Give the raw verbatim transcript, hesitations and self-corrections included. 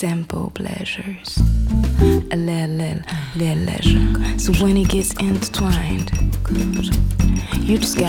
simple pleasures, a little, little, little leisure. So when it gets intertwined, you just got